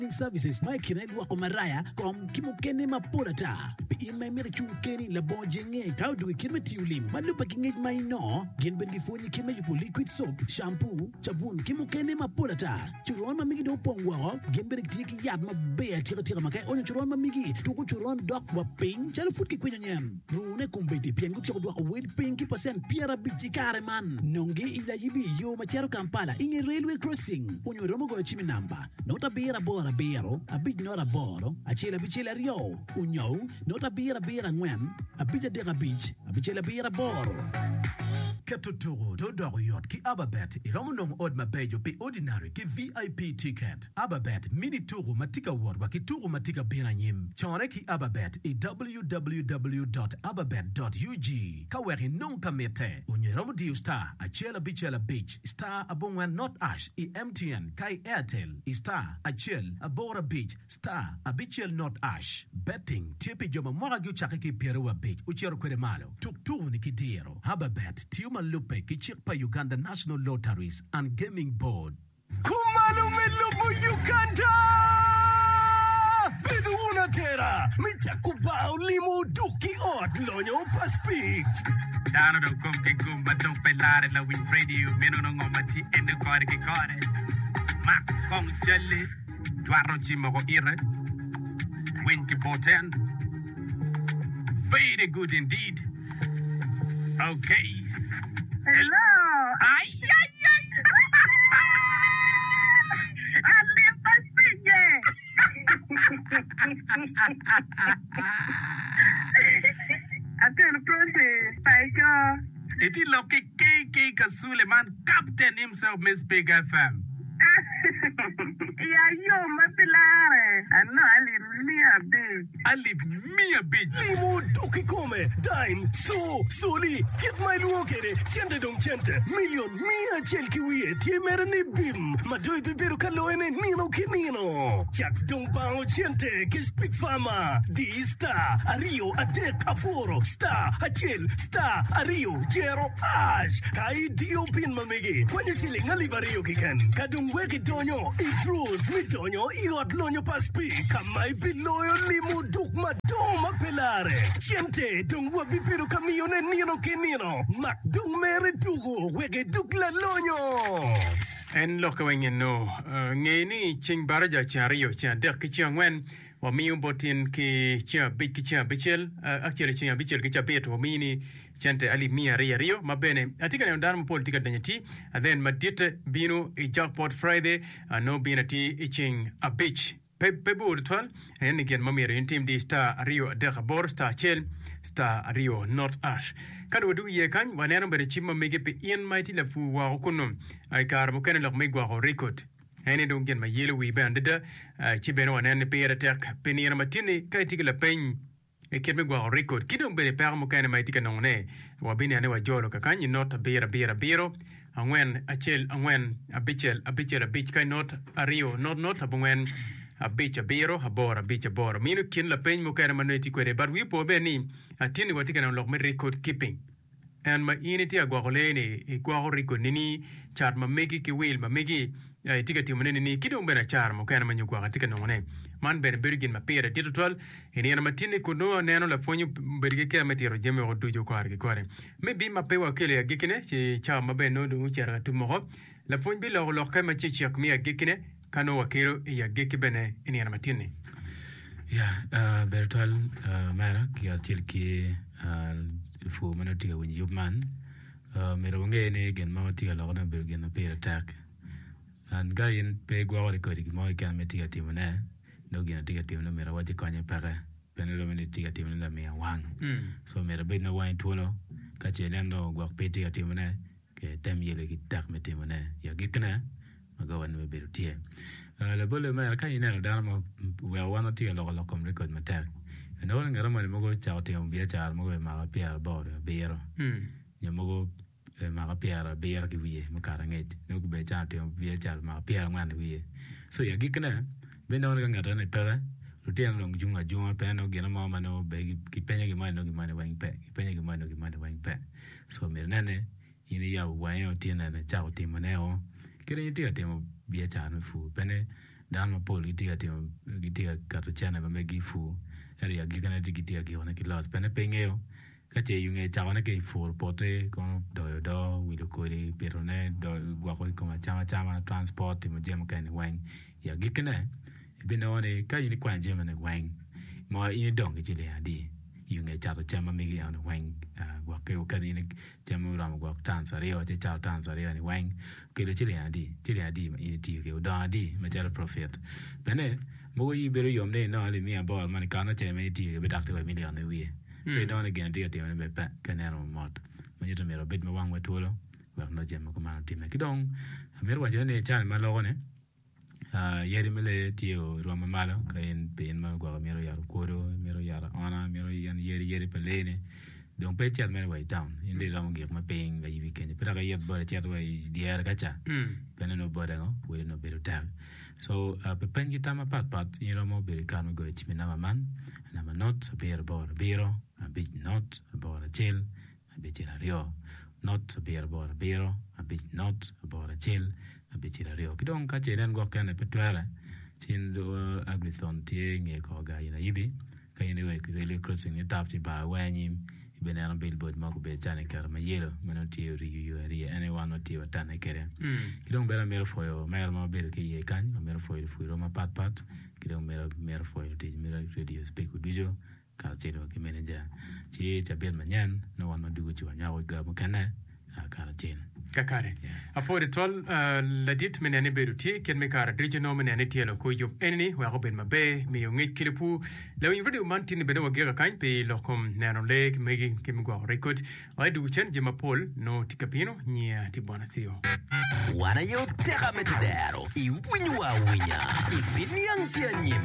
services mai kinai luako maraya kom kimukene mapurata pe imemere chukeni la bojenge tau du kimeti ulim malupa kingej mai no gen ben gifonyi kime yupo liquid soap shampoo sabun kimukene mapurata churon mamigi do pongwa gen ben tiki yad mabe tira makai onyo churon mamigi tuku churon dok wa ping chalo fut ki kwenye nyem rune kumbeti pien guti ko wed ping ki percent piera bijikare man nonge ila yibi yo macharo Kampala inge railway crossing onyo romo go chimi namba nota bera bora bero abij nora boro achela bichela rio unyo nota bera ngwen abija dega beach abichela bera boro Katuturu to Doriot ki Ababet Iromonong Od Mabejo be ordinary ki VIP ticket Ababet mini turu matika ward ki turu matika benanyim Chone ki Ababet e www.ababet.ug Kaweri non kamete Unyeromo diu star Achela bichela beach star abongwen not ash e MTN kai Airtel e star Achel abora beach star abichel not ash betting tipi joma mora gyu chakiki pierwa beach uchero kwere malo Tukturu ni kidero Ababet tiuma Lupe Kichikpa Uganda National Lotteries and Gaming Board. Kumalume Lupu Uganda! Biduna Tera! Michakuba Limu Duki Ot Lonyo Paspik! Dano do kumki kumba do pelare la win radio meno no ngomati ende kore ki kore. Ma kong jelly dwaro chimo ko ire. Win ki poten. Very good indeed. Okay. Hello. Ay. Aten process, Paiko. It is Loki KK Kasuleman, Captain himself, Miss Big FM. Yeah, you mapilare. I know I live me a bit. Limo Doki Come Dime So Soli Get my Luokere Chente Dong Chente Million Mia Chelkiwi Tiemerani Bim Madoi Bibero Kaloene Nino Kinino Jack Dong Bao Chente Kispik Fama D Star Ario Adek Aporo Star Achel Star Ario Jero Ash Kai Dio Pin Mamegi Kwanya Chilling Alivario Kikan Kadung Weki Donyo Idrus Midonyo Iot Lonyo Paspi Kamai Piloyo Limo Dukma Doma Pelare Chente Dungwa Bibero Camione Nino Kenino Mak Dung Mere Dugo Wege Dukla Lonyo En lokaweng no ngeni ching baraja chario cha dek kichang wen wa mi botin ki cha big kicha bichel actually cha bichel kicha beto mini chante ali mia rio mabene atika na ndar politika danyati and then madite bino a jackpot Friday no binati iching a beach Pebo twal and again mamira in team D star Rio de Gabor star Chel star Rio North Ash kadu du ye kan wanero bere chimma mege pe in mighty la fu wa kunum ay kar mo ken lok megwa ho record ene do gen ma yelo wi bandida chibeno wanen pe attack penira matini kay tigla pen e ken megwa ho record kidom bere per mo ken mighty kanone wa bini ane wa jolo ka kan not bero angwen achel angwen abichel a beach kay not Rio not abwen a beach a bero a beach a boro minu kin la pen mo kana maneti kwere but we po beni atini watika na lok me record keeping and ma initi agwa golene e kwa record nini chart ma megi ki will ma megi tika ti monene ni kido mbena char mo kana manyu kwa tika none man ben bergin ma pere titotol eni na matini kuno neno la fonyu berge ke ametiro jeme o dujo kwa arge kware me bi ma pewa kele ya gikine ci cha ma ben no du chara tu mo la fonyu bi lo ka ma ci ak mi gikine kano wakero ya geki bene ini ana matini bertal mara ki altil ki fu manati when you man mero ngene gen ma tiga logna bergen pe attack and gain pe gwa ko ri mo kan meti ati mona no gen tiga ti mona mero waje kanya paka penelo meni tiga ti mona me wang so mero be no wine tolo ka chelendo gwa pe tiga ti mona ke tem yele ki tak meti mona ya gikna magawan me berutie la bole ma ka ina da ma we wana ti lo kom record matak no ngara ma mo go cha ti mo bia cha mo ma pia bo bero mo go ma pia bero ki wie mo karanget no go be cha ti mo bia cha ma pia ngwan wie so ya gikna be no ngara ne pera rutien long junga pe no gena ma no be ki penya ki ma no ki ma ne wang pe ki penya ki ma no ki ma ne wang pe so me nane ini ya wa yo ti na cha ti mo ne o kere ti ate mo bia cha no fu pene dan mapol gitiga kato chana ba megifu eri agigana digitiga giona kilas pene pengeo kache yunge chawana ke for pote kono do wilo kori perone do gwako koma chama transport mo jem kan wang ya gikene binone ka yini kwa jem na wang mo ini dong gile adi yunge chato chama migi on wang gwake ukadi ni jamu ram gwak tansario che chal tansario ni wang kile chile adi ini ti ke do adi ma chal prophet bene mo yi bero yomne no ali mi abol man kana che me ti be dakte wa million ne wi so don't again dia dia me pa kanero mod mo yito mero bit me wang we tolo wa no jem ko man ti me kidong mero wa jene chan ma lo ne yeri mele tio roma malo kain pen ma gwa mero yar kodo mero yar ana mero yan yeri pelene donc pe chat mero way down inde lam gi ma peng ga yibi ken pe ga yet bo chat way dier gacha pen no bo dago we no beru tag so pe pen gitama pat yero mo be kan go chimina man na not beer bo biro a bit not about a chill a bit rio not beer bo biro a bit not about a chill a bit rio kidong ka chenen go kan pe twala chin do agrithon tie nge ko ga ina yibi ka ine we really crossing it up ba wanyim benera billboard ma ko be chane kar ma yelo meno tie yu ri anyone not tie tane kere kidong bera mero foyo mer ma be ke ye kan mero foyo fuiro ma pat kidong mero foyo ti mero radio speak with video ka chelo ke manager chi chabel manyan no one ma dugo chi wanyawo ga mo kana ka chen kakare afore tol ladit menene beruti ken me kara regional menene tielo ko yub enni wa ko ben mabe me yo ngi kilipu law yin video man tin be do ga kan pe lokom nano leg me ke me go record ai du chen jema pol no tikapino nya tibona sio wana yo tega metedero i winya i biniang kia